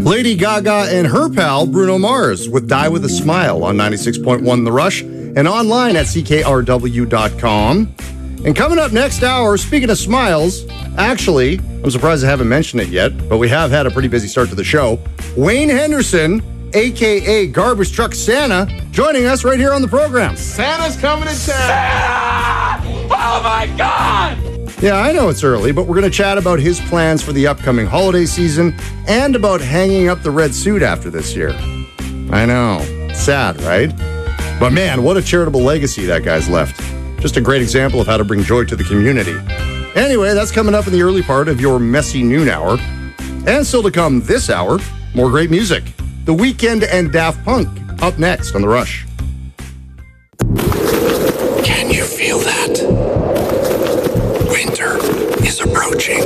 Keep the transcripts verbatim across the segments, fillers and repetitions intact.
Lady Gaga and her pal Bruno Mars with Die With A Smile on ninety-six point one The Rush and online at C K R W dot com. And coming up next hour, speaking of smiles, actually, I'm surprised I haven't mentioned it yet, but we have had a pretty busy start to the show. Wayne Henderson, a k a. Garbage Truck Santa, joining us right here on the program. Santa's coming to town! Santa! Oh my God! Yeah, I know it's early, but we're going to chat about his plans for the upcoming holiday season and about hanging up the red suit after this year. I know. Sad, right? But man, what a charitable legacy that guy's left. Just a great example of how to bring joy to the community. Anyway, that's coming up in the early part of your messy noon hour. And still to come this hour, more great music. The Weeknd and Daft Punk up next on The Rush. Can you feel that? Winter is approaching.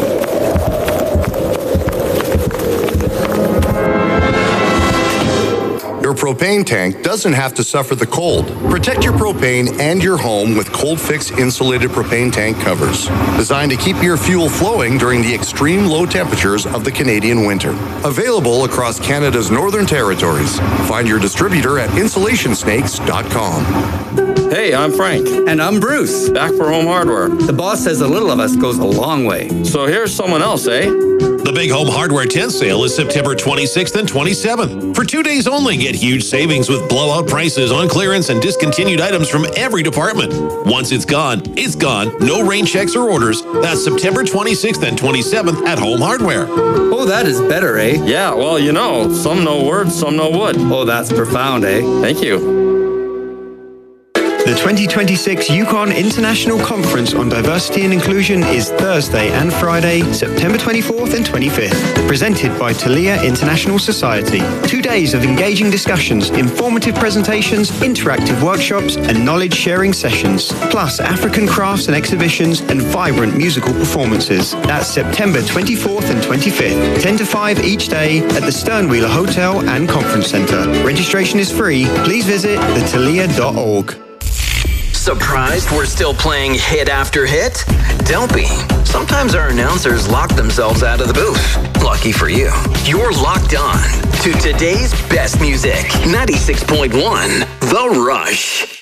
Your propane tank doesn't have to suffer the cold. Protect your propane and your home with Cold Fix insulated propane tank covers, designed to keep your fuel flowing during the extreme low temperatures of the Canadian winter. Available across Canada's northern territories. Find your distributor at insulation snakes dot com. Hey, I'm Frank. And I'm Bruce. Back for Home Hardware. The boss says a little of us goes a long way. So here's someone else, eh? The Big Home Hardware tent sale is September twenty-sixth and twenty-seventh. For two days only, get huge savings with blowout prices on clearance and discontinued items from every department. Once it's gone, it's gone. No rain checks or orders. That's September twenty-sixth and twenty-seventh at Home Hardware. Oh, that is better, eh? Yeah, well, you know, some know words, some know wood. Oh, that's profound, eh? Thank you. The twenty twenty-six Yukon International Conference on Diversity and Inclusion is Thursday and Friday, September twenty-fourth and twenty-fifth. Presented by Talia International Society. Two days of engaging discussions, informative presentations, interactive workshops, and knowledge-sharing sessions. Plus African crafts and exhibitions and vibrant musical performances. That's September twenty-fourth and twenty-fifth, ten to five each day at the Sternwheeler Hotel and Conference Center. Registration is free. Please visit the talia dot org. Surprised we're still playing hit after hit? Don't be. Sometimes our announcers lock themselves out of the booth. Lucky for you, you're locked on to today's best music. ninety-six point one The Rush.